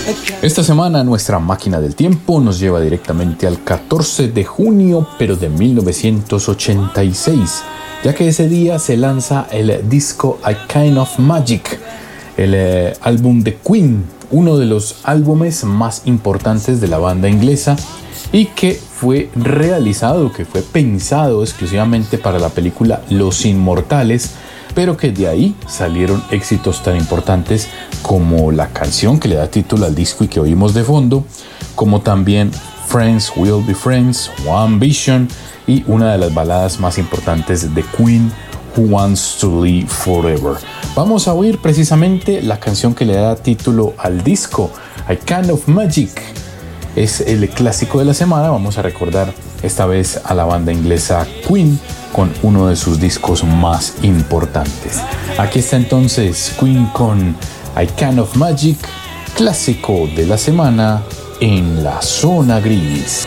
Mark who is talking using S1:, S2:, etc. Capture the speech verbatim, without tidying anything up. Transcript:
S1: Esta semana nuestra máquina del tiempo nos lleva directamente al catorce de junio, pero de mil novecientos ochenta y seis, ya que ese día se lanza el disco A Kind of Magic, el eh, álbum de Queen, uno de los álbumes más importantes de la banda inglesa y que fue realizado, que fue pensado exclusivamente para la película Los Inmortales, pero que de ahí salieron éxitos tan importantes como la canción que le da título al disco y que oímos de fondo, como también Friends Will Be Friends, One Vision y una de las baladas más importantes de Queen, Who Wants to Live Forever. Vamos a oír precisamente la canción que le da título al disco, A Kind of Magic. Es el clásico de la semana. Vamos a recordar esta vez a la banda inglesa Queen con uno de sus discos más importantes. Aquí está entonces Queen con A Kind of Magic, clásico de la semana en la zona gris.